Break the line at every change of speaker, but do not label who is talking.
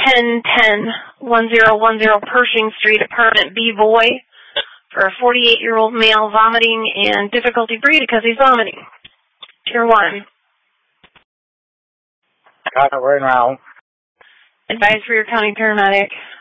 1010 Pershing Street, apartment B, boy, for a 48-year-old male vomiting and difficulty breathing because he's vomiting. Tier 1.
Got it right now.
Advise for your county paramedic.